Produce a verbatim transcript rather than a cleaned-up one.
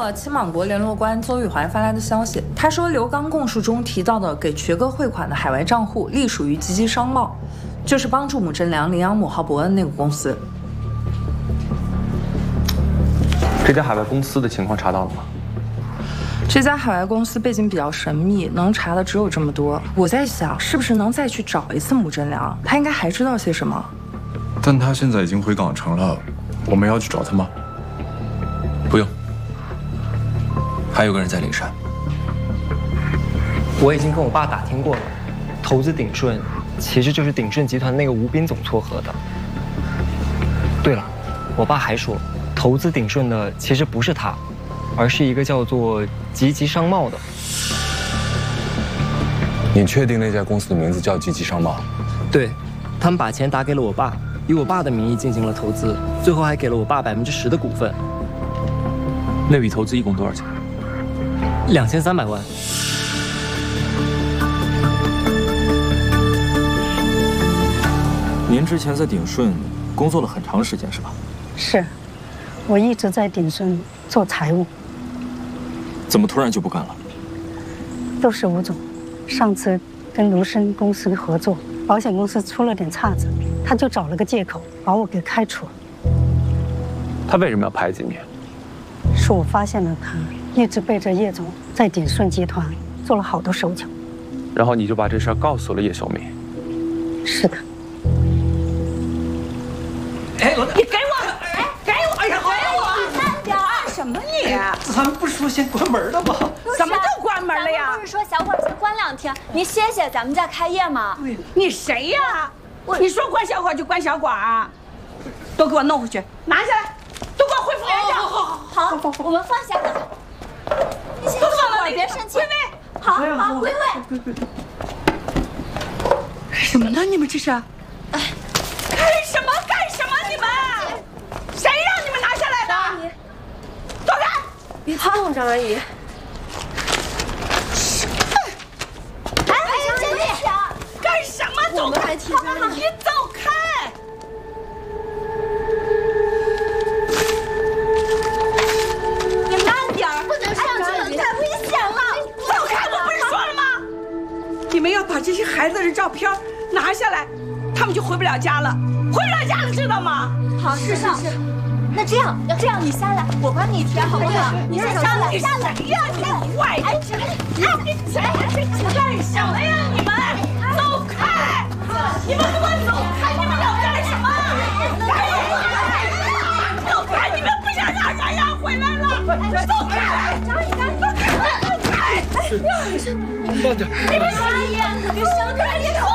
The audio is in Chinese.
了青芒国联络官邹玉怀发来的消息，他说刘刚供述中提到的给瘸哥汇款的海外账户隶属于吉吉商贸，就是帮助母真良领养母浩伯恩那个公司。 这家海外公司的情况查到了吗？ 这家海外公司背景比较神秘，能查的只有这么多。我在想，是不是能再去找一次母真良？他应该还知道些什么。 但他现在已经回港城了，我们要去找他吗？ 不用。还有个人在灵山。 我已经跟我爸打听过了，投资鼎顺其实就是鼎顺集团那个吴斌总撮合的。对了，我爸还说，投资鼎顺的其实不是他，而是一个叫做吉吉商贸的。 你确定那家公司的名字叫吉吉商贸？ 对，他们把钱打给了我爸，以我爸的名义进行了投资，最后还给了我爸百分之十的股份。 那笔投资一共多少钱？ 两千三百万。 您之前在鼎顺工作了很长时间，是吧？ 是，我一直在鼎顺做财务。 怎么突然就不干了？ 都是吴总，上次跟卢生公司合作，保险公司出了点岔子，他就找了个借口把我给开除了。 他为什么要排挤你？ 是我发现了他一直背着叶总在鼎顺集团做了好多手脚， 然后你就把这事儿告诉了叶小敏。 是的。 哎，你给我！哎，给我！哎呀，给我！ 慢点儿！ 什么你？咱们不是说先关门的吗？怎么就关门了呀？ 不是说小馆先关两天，您歇歇，咱们再开业吗？ 你谁呀？你说关小馆就关小馆啊？都给我弄回去，拿下来，都给我恢复原状。 好，好，好，我们放下。你先都放了， 别生气。 归位。 好，好，归位。 归位。什么呢？你们这是？哎，干什么？干什么？你们？谁让你们拿下来的？ 张阿姨， 走开！ 别激动，张阿姨。哎，张姐姐， 干什么？走开！你走开！ 你慢点儿，不能上去了，太危险了！ 走开！我不是说了吗？你们要把这些孩子的照片拿下来，他们就回不了家了，回不了家了，知道吗？ 好，是是是。那这样，这样你下来，我帮你填好不好？你先下来，下来呀！你坏！哎，哎，你干什么呀？你们走开！你们给我走开！你们要干什么？走开！你们不想让冉冉回来了？走开！ 张阿姨，张阿姨， 走开！ 是，慢点。 你们张阿姨，别伤着叶总。